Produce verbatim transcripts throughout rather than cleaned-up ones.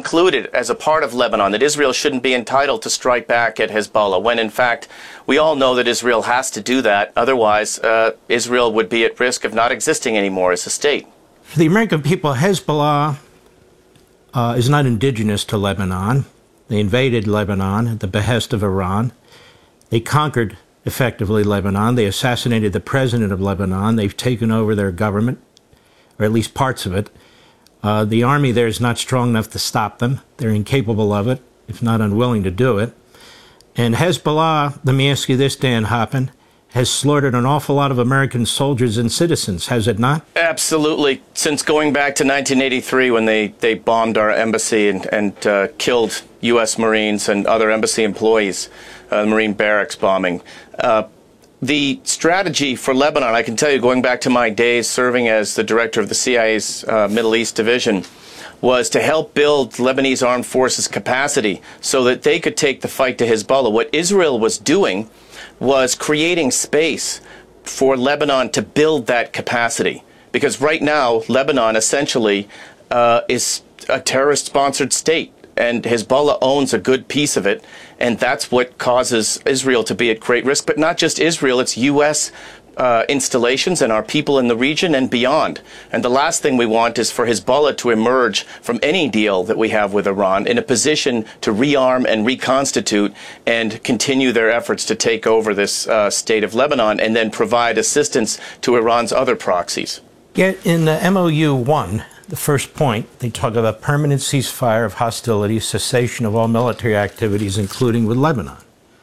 included as a part of Lebanon, that Israel shouldn't be entitled to strike back at Hezbollah, when in fact we all know that Israel has to do that. Otherwise, uh, Israel would be at risk of not existing anymore as a state. For the American people, Hezbollah uh, is not indigenous to Lebanon. They invaded Lebanon at the behest of Iran. They conquered, effectively, Lebanon. They assassinated the president of Lebanon. They've taken over their government, or at least parts of it. Uh, the army there is not strong enough to stop them. They're incapable of it, if not unwilling to do it. And Hezbollah, let me ask you this, Dan Hoppen, has slaughtered an awful lot of American soldiers and citizens, has it not? Absolutely. Since going back to nineteen eighty-three, when they, they bombed our embassy and, and uh, killed U S Marines and other embassy employees, uh, Marine barracks bombing. Uh, the strategy for Lebanon, I can tell you, going back to my days serving as the director of the C I A's uh, Middle East Division, was to help build Lebanese armed forces capacity so that they could take the fight to Hezbollah. What Israel was doing was creating space for Lebanon to build that capacity. Because right now, Lebanon essentially uh, is a terrorist-sponsored state, and Hezbollah owns a good piece of it, and that's what causes Israel to be at great risk. But not just Israel, it's U S Uh, installations and our people in the region and beyond. And the last thing we want is for Hezbollah to emerge from any deal that we have with Iran in a position to rearm and reconstitute and continue their efforts to take over this uh, state of Lebanon and then provide assistance to Iran's other proxies. Yet in the M O U one, the first point, they talk about permanent ceasefire of hostilities, cessation of all military activities, including with Lebanon.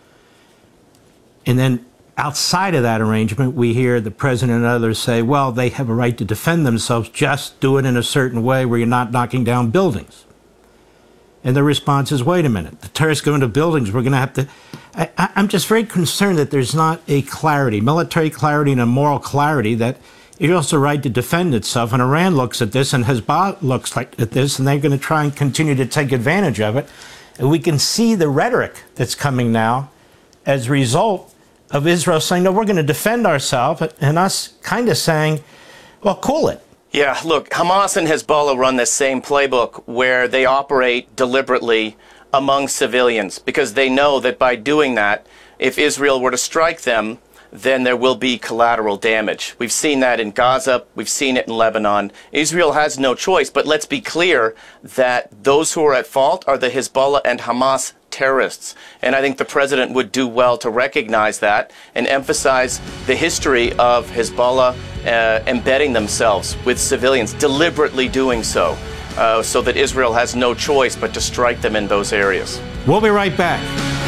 And then outside of that arrangement, we hear the president and others say, well, they have a right to defend themselves, just do it in a certain way where you're not knocking down buildings. And the response is, wait a minute, the terrorists go into buildings, we're going to have to... I, I, I'm just very concerned that there's not a clarity, military clarity and a moral clarity, that Israel has the right to defend itself. And Iran looks at this, and Hezbollah looks like at this, and they're going to try and continue to take advantage of it. And we can see the rhetoric that's coming now as a result of Israel saying, no, we're going to defend ourselves, and us kind of saying, well, cool it. Yeah, look, Hamas and Hezbollah run this same playbook where they operate deliberately among civilians because they know that by doing that, if Israel were to strike them, then there will be collateral damage. We've seen that in Gaza. We've seen it in Lebanon. Israel has no choice, but let's be clear that those who are at fault are the Hezbollah and Hamas terrorists. And I think the president would do well to recognize that and emphasize the history of Hezbollah uh, embedding themselves with civilians, deliberately doing so, uh, so that Israel has no choice but to strike them in those areas. We'll be right back.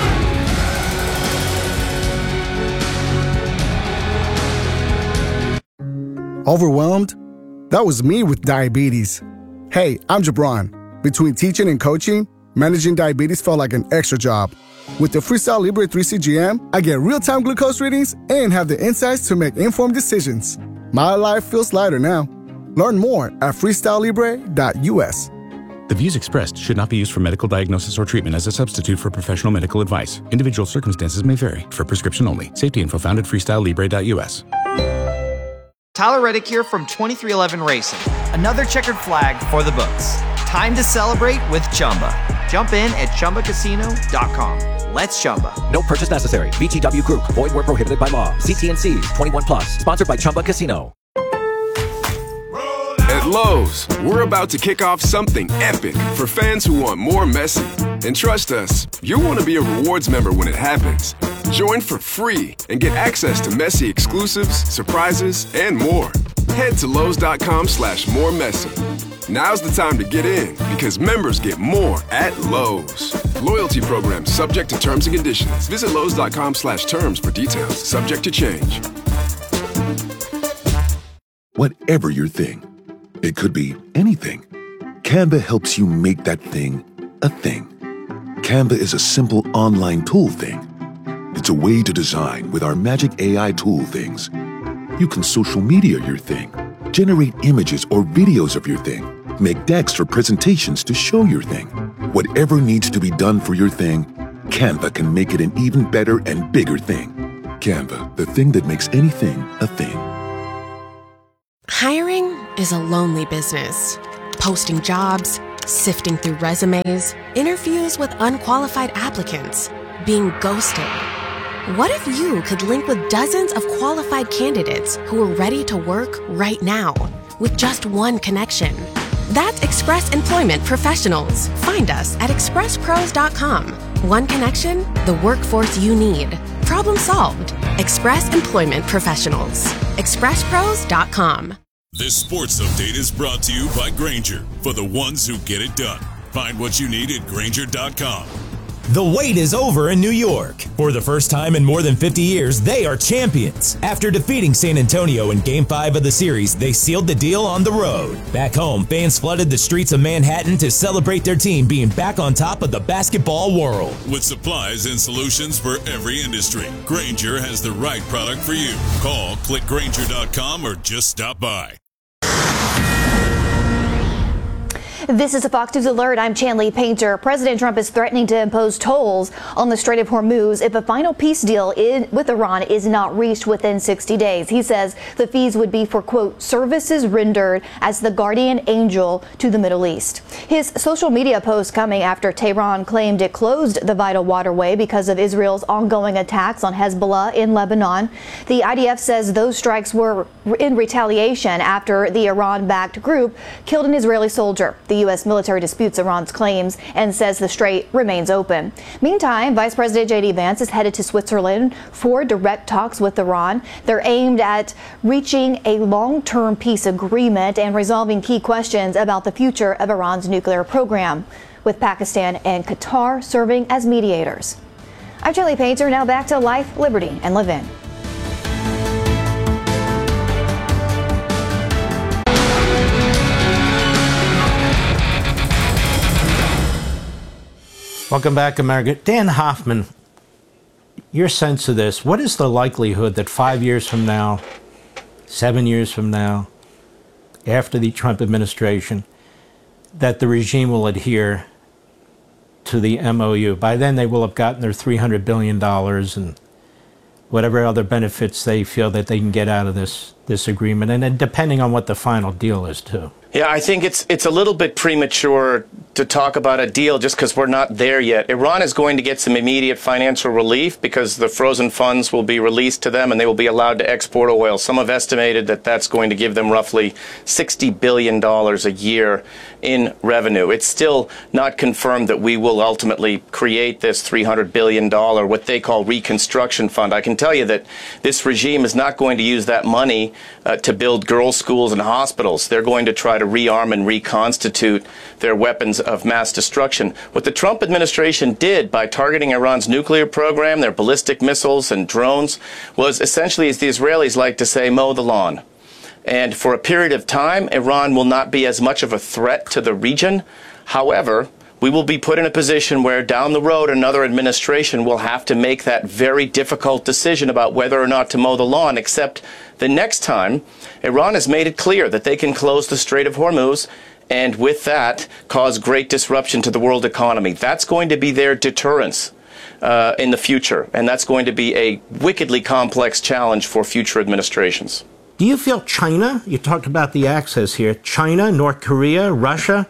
Overwhelmed? That was me with diabetes. Hey, I'm Jabron. Between teaching and coaching, managing diabetes felt like an extra job. With the Freestyle Libre three C G M, I get real-time glucose readings and have the insights to make informed decisions. My life feels lighter now. Learn more at freestyle libre dot U S. The views expressed should not be used for medical diagnosis or treatment as a substitute for professional medical advice. Individual circumstances may vary. For prescription only. Safety info found at freestyle libre dot U S. Tyler Reddick here from twenty-three eleven Racing. Another checkered flag for the books. Time to celebrate with Chumba. Jump in at chumba casino dot com. Let's Chumba. No purchase necessary. V G W Group. Void where prohibited by law. See T and C's. twenty-one plus. Sponsored by Chumba Casino. At Lowe's, we're about to kick off something epic for fans who want more Messi. And trust us, you'll want to be a rewards member when it happens. Join for free and get access to Messi exclusives, surprises, and more. Head to Lowe's.com slash more Messi. Now's the time to get in because members get more at Lowe's. Loyalty program subject to terms and conditions. Visit Lowe's.com slash terms for details. Subject to change. Whatever your thing, it could be anything. Canva helps you make that thing a thing. Canva is a simple online tool thing. It's a way to design with our magic A I tool things. You can social media your thing, generate images or videos of your thing, make decks or presentations to show your thing. Whatever needs to be done for your thing, Canva can make it an even better and bigger thing. Canva, the thing that makes anything a thing. Hiring is a lonely business. Posting jobs, Sifting through resumes, interviews with unqualified applicants, being ghosted. What if you could link with dozens of qualified candidates who are ready to work right now with just one connection? That's Express Employment Professionals. Find us at express pros dot com. One connection, the workforce you need. Problem solved. Express Employment Professionals. express pros dot com. This sports update is brought to you by Grainger, for the ones who get it done. Find what you need at grainger dot com. The wait is over in New York. For the first time in more than fifty years, they are champions. After defeating San Antonio in Game five of the series, they sealed the deal on the road. Back home, fans flooded the streets of Manhattan to celebrate their team being back on top of the basketball world. With supplies and solutions for every industry, Grainger has the right product for you. Call, click grainger dot com, or just stop by. This is a Fox News Alert. I'm Chanley Painter. President Trump is threatening to impose tolls on the Strait of Hormuz if a final peace deal in, with Iran is not reached within sixty days. He says the fees would be for, quote, services rendered as the guardian angel to the Middle East. His social media post coming after Tehran claimed it closed the vital waterway because of Israel's ongoing attacks on Hezbollah in Lebanon. The I D F says those strikes were in retaliation after the Iran-backed group killed an Israeli soldier. The U S military disputes Iran's claims and says the strait remains open. Meantime, Vice President J D Vance is headed to Switzerland for direct talks with Iran. They're aimed at reaching a long-term peace agreement and resolving key questions about the future of Iran's nuclear program, with Pakistan and Qatar serving as mediators. I'm Chanley Painter. Now back to Life, Liberty, and Levin. Welcome back, America. Dan Hoffman, your sense of this, what is the likelihood that five years from now, seven years from now, after the Trump administration, that the regime will adhere to the M O U? By then, they will have gotten their three hundred billion dollars and whatever other benefits they feel that they can get out of this, this agreement, and then depending on what the final deal is, too. Yeah, I think it's it's a little bit premature to talk about a deal just because we're not there yet. Iran is going to get some immediate financial relief because the frozen funds will be released to them and they will be allowed to export oil. Some have estimated that that's going to give them roughly sixty billion dollars a year in revenue. It's still not confirmed that we will ultimately create this three hundred billion dollars, what they call reconstruction fund. I can tell you that this regime is not going to use that money uh, to build girls' schools and hospitals. They're going to try to rearm and reconstitute their weapons of mass destruction. What the Trump administration did by targeting Iran's nuclear program, their ballistic missiles and drones, was essentially, as the Israelis like to say, mow the lawn. And for a period of time, Iran will not be as much of a threat to the region. However, we will be put in a position where down the road another administration will have to make that very difficult decision about whether or not to mow the lawn, except the next time Iran has made it clear that they can close the Strait of Hormuz and with that cause great disruption to the world economy. That's going to be their deterrence uh, in the future, and that's going to be a wickedly complex challenge for future administrations. Do you feel China, you talked about the access here, China, North Korea, Russia,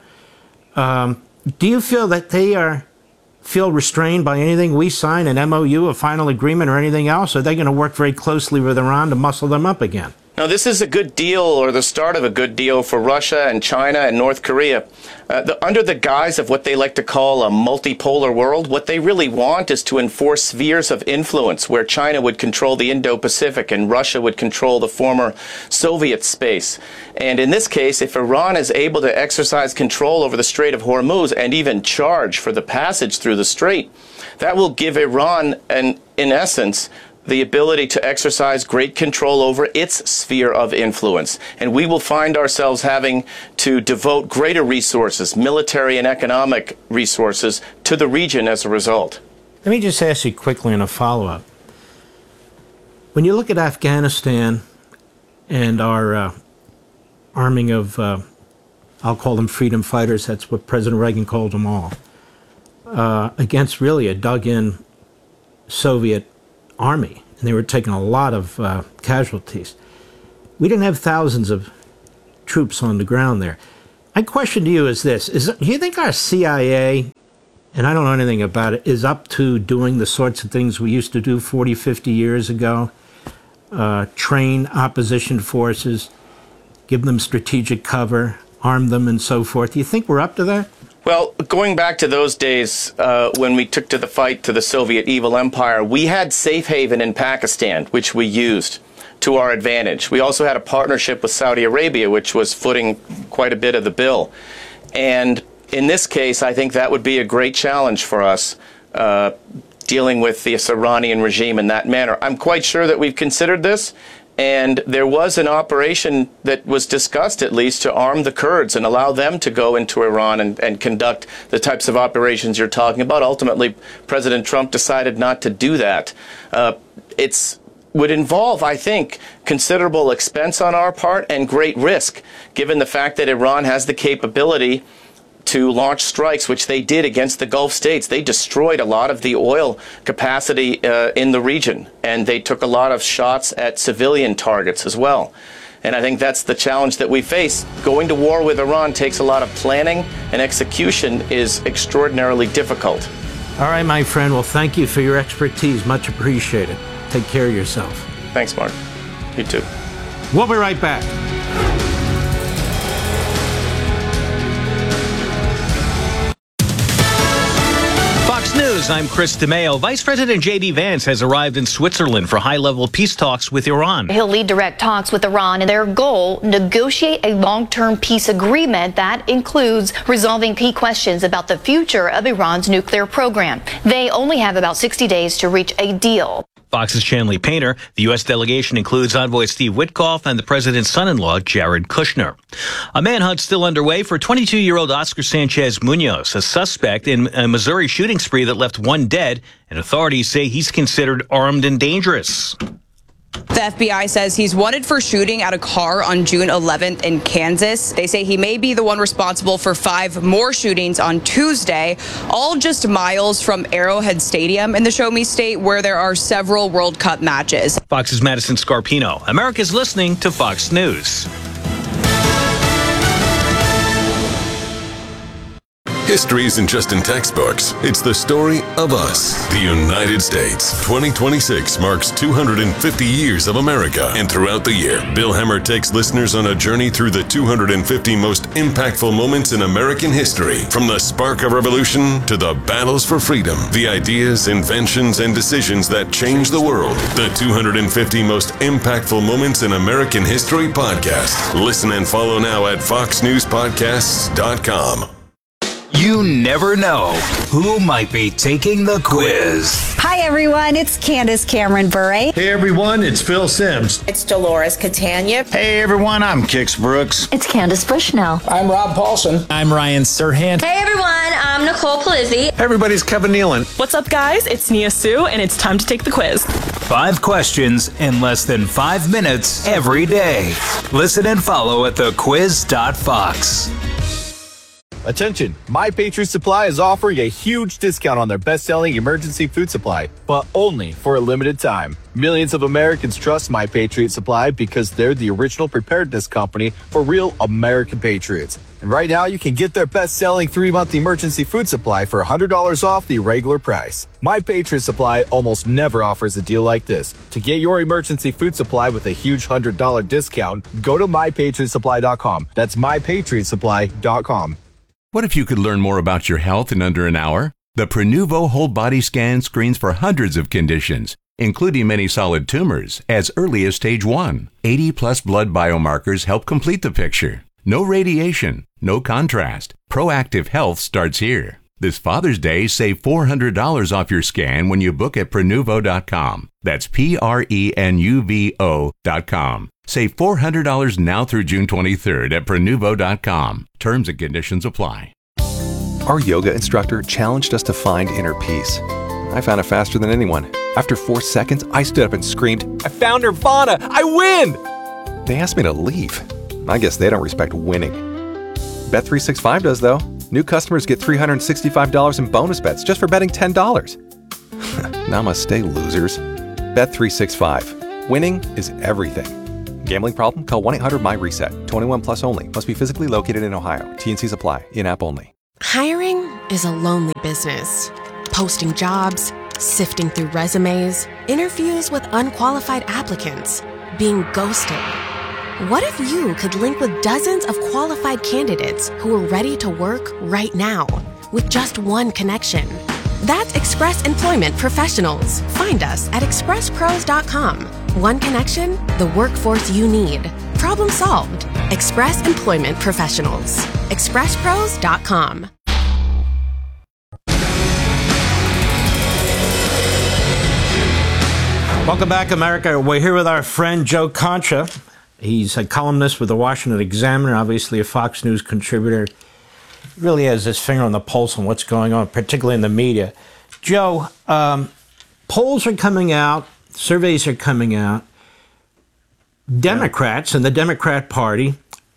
um, do you feel that they are feel restrained by anything we sign, an M O U, a final agreement, or anything else? Or are they going to work very closely with Iran to muscle them up again? Now, this is a good deal, or the start of a good deal for Russia and China and North Korea. Uh, the, under the guise of what they like to call a multipolar world, what they really want is to enforce spheres of influence where China would control the Indo-Pacific and Russia would control the former Soviet space. And in this case, if Iran is able to exercise control over the Strait of Hormuz and even charge for the passage through the strait, that will give Iran, an, in essence, the ability to exercise great control over its sphere of influence. And we will find ourselves having to devote greater resources, military and economic resources, to the region as a result. Let me just ask you quickly in a follow-up. When you look at Afghanistan and our uh, arming of, uh, I'll call them freedom fighters, that's what President Reagan called them all, uh, against really a dug-in Soviet army, and they were taking a lot of uh, casualties. We didn't have thousands of troops on the ground there. My question to you is this. Is, do you think our C I A, and I don't know anything about it, is up to doing the sorts of things we used to do forty, fifty years ago? Uh, train opposition forces, give them strategic cover, arm them, and so forth. Do you think we're up to that? Well, going back to those days uh, when we took to the fight to the Soviet evil empire, we had safe haven in Pakistan, which we used to our advantage. We also had a partnership with Saudi Arabia, which was footing quite a bit of the bill. And in this case, I think that would be a great challenge for us, uh, dealing with the Iranian regime in that manner. I'm quite sure that we've considered this, and there was an operation that was discussed, at least, to arm the Kurds and allow them to go into Iran and, and conduct the types of operations you're talking about. Ultimately, President Trump decided not to do that. Uh, it's would involve, I think, considerable expense on our part and great risk, given the fact that Iran has the capability to launch strikes, which they did against the Gulf states. They destroyed a lot of the oil capacity uh, in the region, and they took a lot of shots at civilian targets as well. And I think that's the challenge that we face. Going to war with Iran takes a lot of planning, and execution is extraordinarily difficult. All right, my friend. Well, thank you for your expertise. Much appreciated. Take care of yourself. Thanks, Mark. You too. We'll be right back. Fox News, I'm Chris DeMeo. Vice President J D Vance has arrived in Switzerland for high-level peace talks with Iran. He'll lead direct talks with Iran, and their goal, negotiate a long-term peace agreement that includes resolving key questions about the future of Iran's nuclear program. They only have about sixty days to reach a deal. Fox's Chanley Painter. The U S delegation includes envoy Steve Witkoff and the president's son-in-law, Jared Kushner. A manhunt still underway for twenty-two-year-old Oscar Sanchez Munoz, a suspect in a Missouri shooting spree that left one dead, and authorities say he's considered armed and dangerous. The F B I says he's wanted for shooting at a car on June eleventh in Kansas. They say he may be the one responsible for five more shootings on Tuesday, all just miles from Arrowhead Stadium in the Show Me State, where there are several World Cup matches. Fox's Madison Scarpino. America's listening to Fox News. History isn't just in textbooks. It's the story of us, the United States. twenty twenty-six marks two hundred fifty years of America. And throughout the year, Bill Hemmer takes listeners on a journey through the two hundred fifty most impactful moments in American history. From the spark of revolution to the battles for freedom, the ideas, inventions, and decisions that changed the world. The two hundred fifty most impactful moments in American history podcast. Listen and follow now at fox news podcasts dot com. You never know who might be taking the quiz. Hi, everyone. It's Candace Cameron Bure. Hey, everyone. It's Phil Sims. It's Dolores Catania. Hey, everyone. I'm Kix Brooks. It's Candace Bushnell. I'm Rob Paulson. I'm Ryan Serhant. Hey, everyone. I'm Nicole Palizzi. Hey, everybody's Kevin Nealon. What's up, guys? It's Nia Sue, and it's time to take the quiz. Five questions in less than five minutes every day. Listen and follow at the quiz dot fox. Attention, My Patriot Supply is offering a huge discount on their best-selling emergency food supply, but only for a limited time. Millions of Americans trust My Patriot Supply because they're the original preparedness company for real American patriots. And right now, you can get their best-selling three-month emergency food supply for one hundred dollars off the regular price. My Patriot Supply almost never offers a deal like this. To get your emergency food supply with a huge one hundred dollars discount, go to my patriot supply dot com. That's my patriot supply dot com. What if you could learn more about your health in under an hour? The Prenuvo Whole Body Scan screens for hundreds of conditions, including many solid tumors, as early as stage one. eighty plus blood biomarkers help complete the picture. No radiation, no contrast. Proactive health starts here. This Father's Day, save four hundred dollars off your scan when you book at Prenuvo dot com. That's P R E N U V O dot com. Save four hundred dollars now through June twenty-third at Prenuvo dot com. Terms and conditions apply. Our yoga instructor challenged us to find inner peace. I found it faster than anyone. After four seconds, I stood up and screamed, "I found Nirvana! I win!" They asked me to leave. I guess they don't respect winning. Bet three sixty-five does, though. New customers get three hundred sixty-five dollars in bonus bets just for betting ten dollars. Namaste, losers. Bet three sixty-five. Winning is everything. Gambling problem? Call one eight hundred my reset. twenty-one plus only. Must be physically located in Ohio. T and Cs apply. In-app only. Hiring is a lonely business. Posting jobs, sifting through resumes, interviews with unqualified applicants, being ghosted. What if you could link with dozens of qualified candidates who are ready to work right now with just one connection? That's Express Employment Professionals. Find us at express pros dot com. One connection, the workforce you need. Problem solved. Express Employment Professionals. express pros dot com. Welcome back, America. We're here with our friend Joe Concha. He's a columnist with the Washington Examiner, obviously a Fox News contributor. He really has his finger on the pulse on what's going on, particularly in the media. Joe, um, polls are coming out, surveys are coming out. Democrats and the Democrat Party,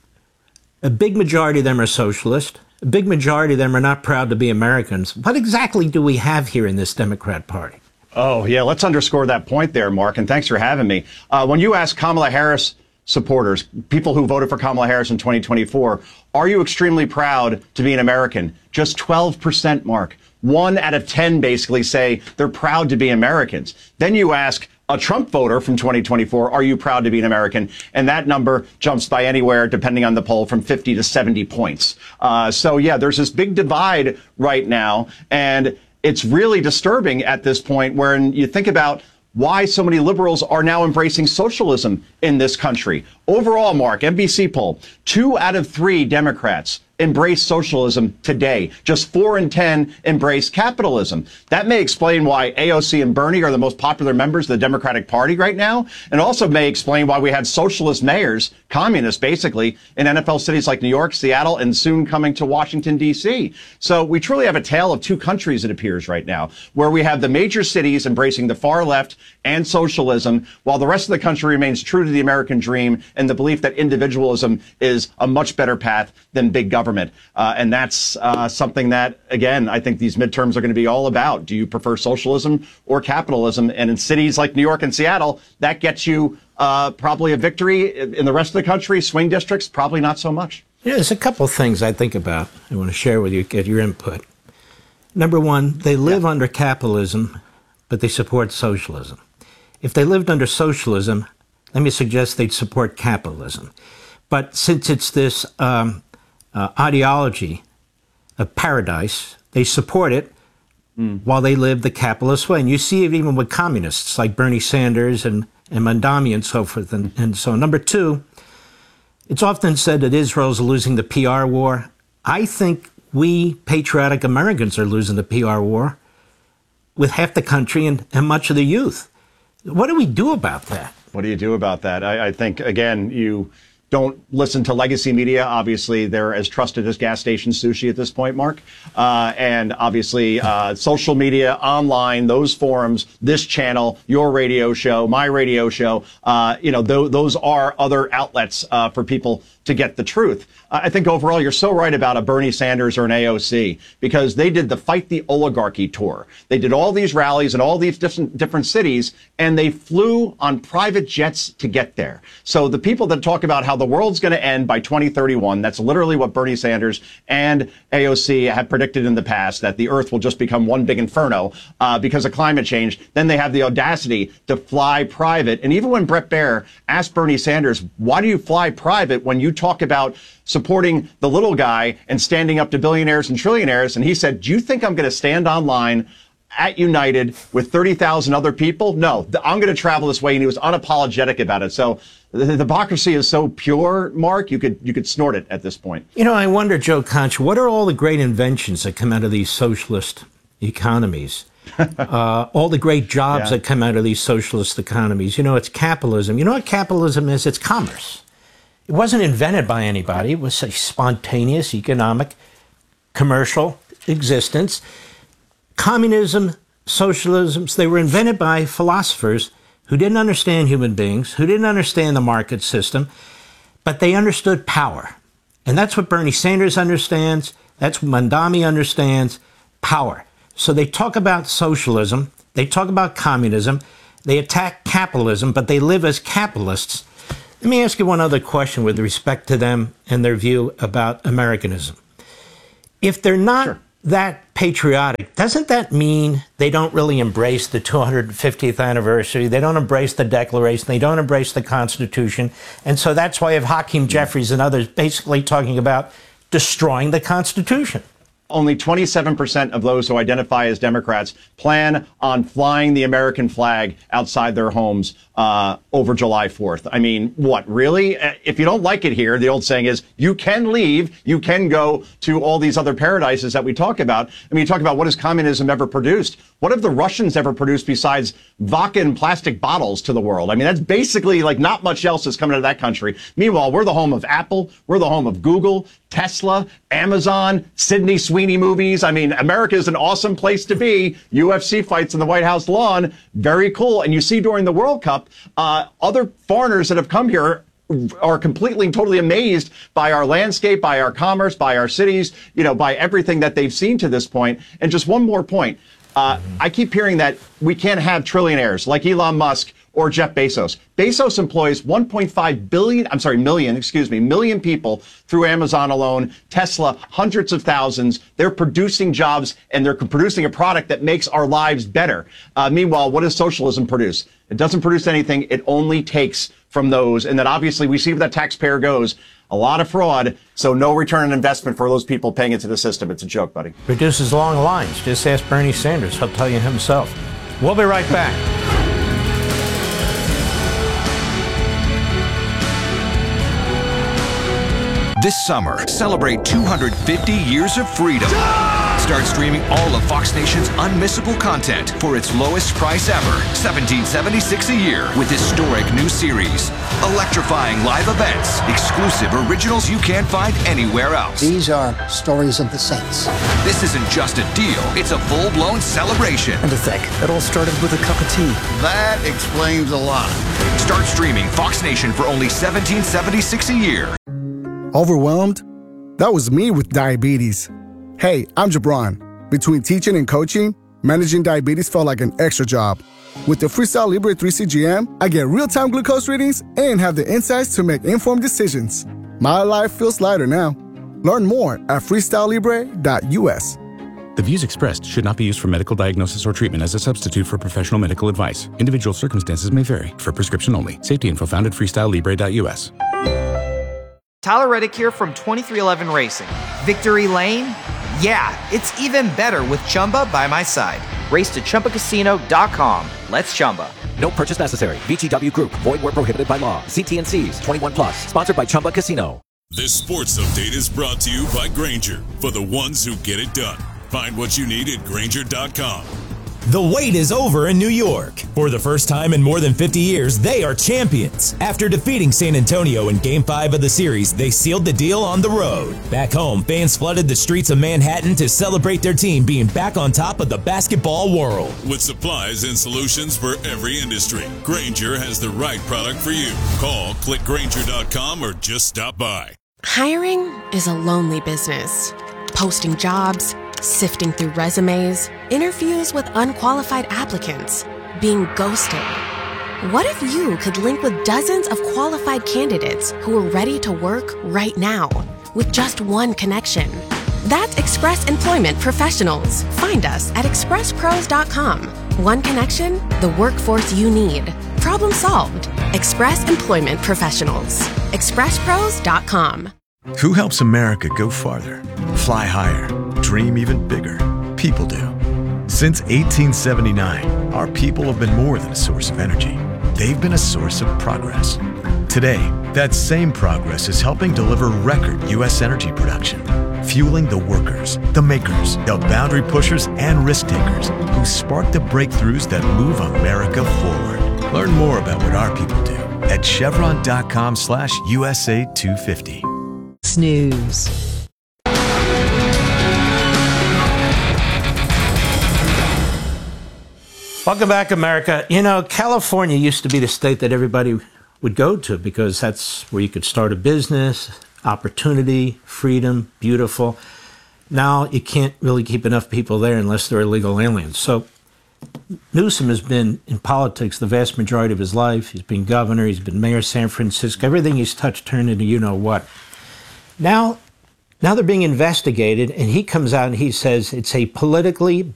a big majority of them are socialist. A big majority of them are not proud to be Americans. What exactly do we have here in this Democrat Party? Oh, yeah, let's underscore that point there, Mark, and thanks for having me. Uh, when you ask Kamala Harris supporters, people who voted for Kamala Harris in twenty twenty-four, are you extremely proud to be an American? Just twelve percent, Mark. One out of ten basically say they're proud to be Americans. Then you ask a Trump voter from twenty twenty-four, are you proud to be an American? And that number jumps by anywhere, depending on the poll, from fifty to seventy points. Uh, so, yeah, there's this big divide right now, and it's really disturbing at this point when you think about why so many liberals are now embracing socialism in this country. Overall, Mark, N B C poll, two out of three Democrats embrace socialism today. Just four in ten embrace capitalism. That may explain why A O C and Bernie are the most popular members of the Democratic Party right now, and also may explain why we have socialist mayors, communists basically, in N F L cities like New York, Seattle, and soon coming to Washington, D C. So we truly have a tale of two countries, it appears right now, where we have the major cities embracing the far left and socialism, while the rest of the country remains true to the American dream and the belief that individualism is a much better path than big government. Government. Uh, and that's uh, something that, again, I think these midterms are going to be all about. Do you prefer socialism or capitalism? And in cities like New York and Seattle, that gets you uh, probably a victory. In the rest of the country, swing districts, probably not so much. Yeah, there's a couple of things I think about. I want to share with you, get your input. Number one, they live yeah. under capitalism, but they support socialism. If they lived under socialism, let me suggest they'd support capitalism. But since it's this um, Uh, ideology of paradise, they support it mm. while they live the capitalist way. And you see it even with communists like Bernie Sanders and, and Mandami and so forth. And, and so, number two, it's often said that Israel's losing the P R war. I think we patriotic Americans are losing the P R war with half the country and, and much of the youth. What do we do about that? What do you do about that? I, I think, again, you don't listen to legacy media. Obviously, they're as trusted as gas station sushi at this point, Mark. Uh, and obviously, uh, social media, online, those forums, this channel, your radio show, my radio show, uh, you know, th- those are other outlets uh, for people to get the truth. Uh, I think overall, you're so right about a Bernie Sanders or an A O C, because they did the Fight the Oligarchy tour. They did all these rallies in all these different, different cities, and they flew on private jets to get there. So the people that talk about how the world's going to end by twenty thirty-one, that's literally what Bernie Sanders and A O C have predicted in the past, that the earth will just become one big inferno uh, because of climate change. Then they have the audacity to fly private. And even when Bret Baier asked Bernie Sanders, why do you fly private when you talk about supporting the little guy and standing up to billionaires and trillionaires? And he said, do you think I'm going to stand online at United with thirty thousand other people? No, I'm going to travel this way. And he was unapologetic about it. So the hypocrisy is so pure, Mark, you could you could snort it at this point. You know, I wonder, Joe Concha, what are all the great inventions that come out of these socialist economies? uh, all the great jobs yeah. that come out of these socialist economies. You know, it's capitalism. You know what capitalism is? It's commerce. It wasn't invented by anybody. It was a spontaneous economic, commercial existence. Communism, socialism, they were invented by philosophers who didn't understand human beings, who didn't understand the market system, but they understood power. And that's what Bernie Sanders understands. That's what Mandami understands, power. So they talk about socialism, they talk about communism, they attack capitalism, but they live as capitalists. Let me ask you one other question with respect to them and their view about Americanism. If they're not sure. that patriotic, doesn't that mean they don't really embrace the two hundred fiftieth anniversary? They don't embrace the Declaration. They don't embrace the Constitution. And so that's why you have Hakeem Jeffries and others basically talking about destroying the Constitution. Only twenty-seven percent of those who identify as Democrats plan on flying the American flag outside their homes uh, over July fourth. I mean, what, really? If you don't like it here, the old saying is, you can leave, you can go to all these other paradises that we talk about. I mean, you talk about what has communism ever produced? What have the Russians ever produced besides vodka in plastic bottles to the world? I mean, that's basically like not much else is coming out of that country. Meanwhile, we're the home of Apple, we're the home of Google, Tesla, Amazon, Sydney Sweeney movies. I mean, America is an awesome place to be. U F C fights in the White House lawn. Very cool. And you see during the World Cup, uh, other foreigners that have come here are completely and totally amazed by our landscape, by our commerce, by our cities, you know, by everything that they've seen to this point. And just one more point. Uh, I keep hearing that we can't have trillionaires like Elon Musk or Jeff Bezos. Bezos employs one point five billion, I'm sorry, million, excuse me, million people through Amazon alone, Tesla, hundreds of thousands. They're producing jobs and they're producing a product that makes our lives better. Uh, meanwhile, what does socialism produce? It doesn't produce anything. It only takes from those. And then obviously we see where that taxpayer goes. A lot of fraud, so no return on investment for those people paying into the system. It's a joke, buddy. Produces long lines. Just ask Bernie Sanders. He'll tell you himself. We'll be right back. This summer, celebrate two hundred fifty years of freedom. Start streaming all of Fox Nation's unmissable content for its lowest price ever, seventeen seventy-six a year, with historic new series, electrifying live events, exclusive originals you can't find anywhere else. These are stories of the saints. This isn't just a deal, it's a full-blown celebration. And to think, it all started with a cup of tea. That explains a lot. Start streaming Fox Nation for only seventeen seventy-six a year. Overwhelmed? That was me with diabetes. Hey, I'm Jabron. Between teaching and coaching, managing diabetes felt like an extra job. With the Freestyle Libre three C G M, I get real-time glucose readings and have the insights to make informed decisions. My life feels lighter now. Learn more at freestyle libre dot U S. The views expressed should not be used for medical diagnosis or treatment as a substitute for professional medical advice. Individual circumstances may vary. For prescription only. Safety info found at freestyle libre dot U S. Tyler Reddick here from twenty-three eleven Racing. Victory Lane? Yeah, it's even better with Chumba by my side. Race to Chumba Casino dot com. Let's Chumba. No purchase necessary. V G W Group. Void where prohibited by law. See T and C's. twenty-one plus. Sponsored by Chumba Casino. This sports update is brought to you by Grainger, for the ones who get it done. Find what you need at Grainger dot com. The wait is over in New York. For the first time in more than fifty years, they are champions. After defeating San Antonio in Game five of the series, they sealed the deal on the road. Back home, fans flooded the streets of Manhattan to celebrate their team being back on top of the basketball world. With supplies and solutions for every industry, Grainger has the right product for you. Call, click Grainger dot com, or just stop by. Hiring is a lonely business. Posting jobs, sifting through resumes, interviews with unqualified applicants, being ghosted. What if you could link with dozens of qualified candidates who are ready to work right now with just one connection? That's Express Employment Professionals. Find us at express pros dot com. One connection, the workforce you need. Problem solved. Express Employment Professionals. express pros dot com. Who helps America go farther, fly higher, dream even bigger? People do. Since eighteen seventy-nine, our people have been more than a source of energy. They've been a source of progress. Today, that same progress is helping deliver record U S energy production, fueling the workers, the makers, the boundary pushers, and risk takers who spark the breakthroughs that move America forward. Learn more about what our people do at chevron dot com slash U S A two fifty. Snooze. Welcome back, America. You know, California used to be the state that everybody would go to because that's where you could start a business, opportunity, freedom, beautiful. Now you can't really keep enough people there unless they're illegal aliens. So Newsom has been in politics the vast majority of his life. He's been governor. He's been mayor of San Francisco. Everything he's touched turned into you-know-what. Now, now they're being investigated, and he comes out and he says it's a politically